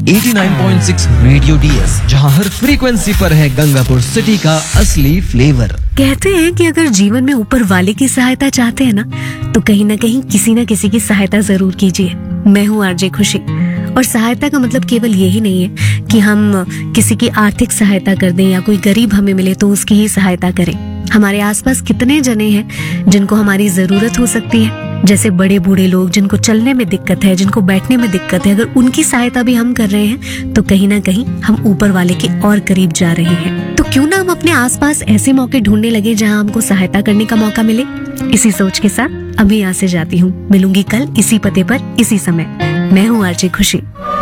89.6 radio DS, जहां हर frequency पर है गंगापुर सिटी का असली फ्लेवर। कहते हैं कि अगर जीवन में ऊपर वाले की सहायता चाहते हैं ना, तो कहीं ना कहीं किसी न किसी की सहायता जरूर कीजिए। मैं हूँ आरजे खुशी, और सहायता का मतलब केवल यही नहीं है कि हम किसी की आर्थिक सहायता कर दें या कोई गरीब हमें मिले तो उसकी ही सहायता करें। हमारे आसपास कितने जने हैं जिनको हमारी जरूरत हो सकती है, जैसे बड़े बूढ़े लोग जिनको चलने में दिक्कत है, जिनको बैठने में दिक्कत है। अगर उनकी सहायता भी हम कर रहे हैं तो कहीं ना कहीं हम ऊपर वाले के और करीब जा रहे हैं। तो क्यों ना हम अपने आसपास ऐसे मौके ढूंढने लगे जहां हमको सहायता करने का मौका मिले। इसी सोच के साथ अभी यहाँ से जाती हूँ। मिलूंगी कल इसी पते पर इसी समय। मैं हूँ आरजे खुशी।